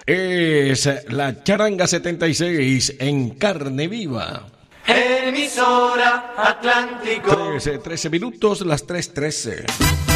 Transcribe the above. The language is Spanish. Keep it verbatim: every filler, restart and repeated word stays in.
Es la Charanga setenta y seis en carne viva. Emisora Atlántico. trece, trece minutos, las tres trece.